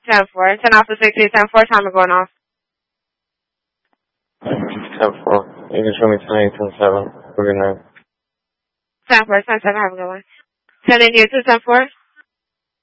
10-4. 10 off the 16, 10-4, timer going off. 10-4. You can show me 10-8, 10-7. Good night. 10-4, 10-7, have a good one. 10 India 2, 10-4.